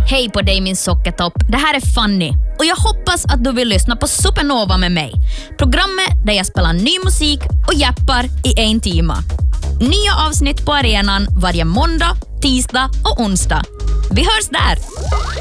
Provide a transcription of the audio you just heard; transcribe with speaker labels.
Speaker 1: Hej på dig min sockertopp, det här är Fanny och jag hoppas att du vill lyssna på Supernova med mig. Programmet där jag spelar ny musik och jappar i 1 timme. Nya avsnitt på arenan varje måndag, tisdag och onsdag. Vi hörs där!